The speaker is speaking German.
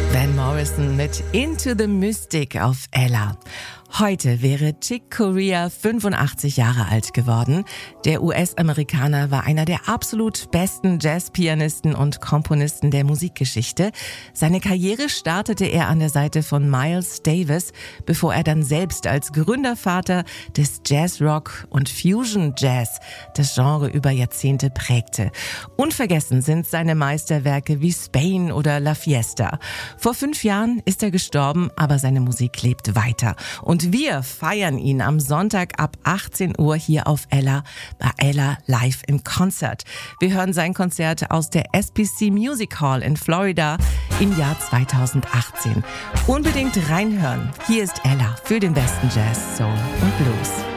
Van Morrison mit Into the Mystic auf Ella. Heute wäre Chick Corea 85 Jahre alt geworden. Der US-Amerikaner war einer der absolut besten Jazzpianisten und Komponisten der Musikgeschichte. Seine Karriere startete er an der Seite von Miles Davis, bevor er dann selbst als Gründervater des Jazzrock und Fusion Jazz das Genre über Jahrzehnte prägte. Unvergessen sind seine Meisterwerke wie Spain oder La Fiesta. Vor 5 Jahren ist er gestorben, aber seine Musik lebt weiter. Und wir feiern ihn am Sonntag ab 18 Uhr hier auf Ella, bei Ella Live im Konzert. Wir hören sein Konzert aus der SPC Music Hall in Florida im Jahr 2018. Unbedingt reinhören. Hier ist Ella für den besten Jazz, Soul und Blues.